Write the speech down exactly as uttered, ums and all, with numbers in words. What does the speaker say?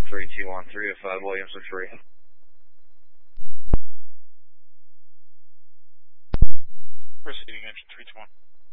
three two one three oh five Williamson three. Proceeding engine three two one.